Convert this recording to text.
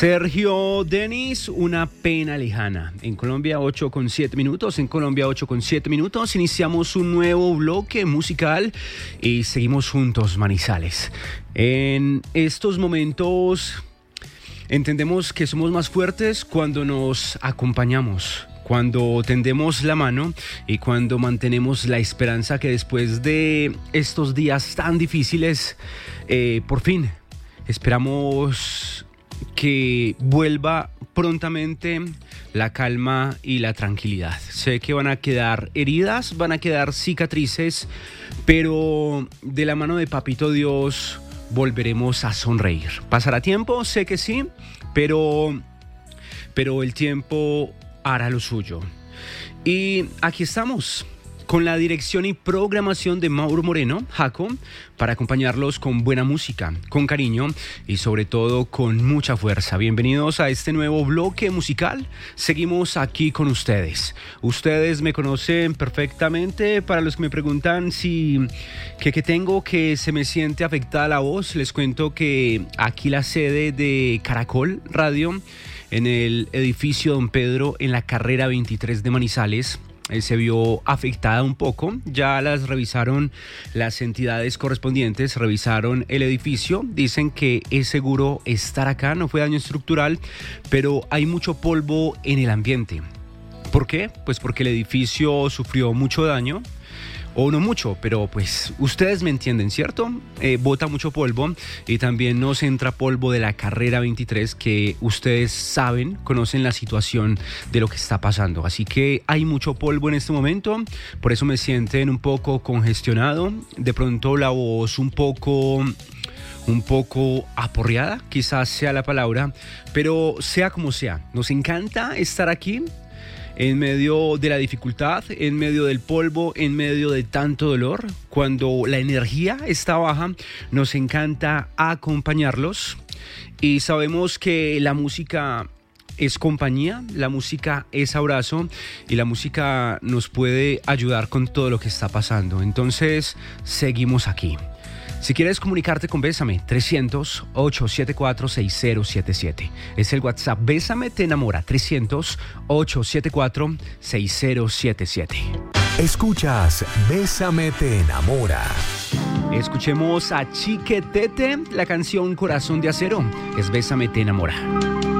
Sergio Denis, Una pena lejana. En Colombia 8:07 minutos. En Colombia 8:07 minutos. Iniciamos un nuevo bloque musical y seguimos juntos, Manizales. En estos momentos entendemos que somos más fuertes cuando nos acompañamos, cuando tendemos la mano y cuando mantenemos la esperanza que después de estos días tan difíciles, por fin esperamos que vuelva prontamente la calma y la tranquilidad. Sé que van a quedar heridas, van a quedar cicatrices, pero de la mano de Papito Dios volveremos a sonreír. ¿Pasará tiempo? Sé que sí, pero el tiempo hará lo suyo. Y aquí estamos, con la dirección y programación de Mauro Moreno, Jaco, para acompañarlos con buena música, con cariño y sobre todo con mucha fuerza. Bienvenidos a este nuevo bloque musical. Seguimos aquí con ustedes. Ustedes me conocen perfectamente. Para los que me preguntan que tengo, que se me siente afectada la voz, les cuento que aquí la sede de Caracol Radio, en el edificio Don Pedro, en la carrera 23 de Manizales, se vio afectada un poco. Ya las revisaron las entidades correspondientes, revisaron el edificio, dicen que es seguro estar acá, no fue daño estructural, pero hay mucho polvo en el ambiente. ¿Por qué? Pues porque el edificio sufrió mucho daño, o no mucho, pero pues ustedes me entienden, ¿cierto? Bota mucho polvo y también nos entra polvo de la carrera 23, que ustedes saben, conocen la situación de lo que está pasando. Así que hay mucho polvo en este momento, por eso me sienten un poco congestionado, de pronto la voz un poco aporreada, quizás sea la palabra, pero sea como sea, nos encanta estar aquí en medio de la dificultad, en medio del polvo, en medio de tanto dolor. Cuando la energía está baja, nos encanta acompañarlos y sabemos que la música es compañía, la música es abrazo y la música nos puede ayudar con todo lo que está pasando. Entonces, seguimos aquí. Si quieres comunicarte con Bésame, 300-874-6077. Es el WhatsApp. Bésame te enamora, 300-874-6077. Escuchas Bésame te enamora. Escuchemos a Chiquetete, la canción Corazón de Acero. Es Bésame te enamora.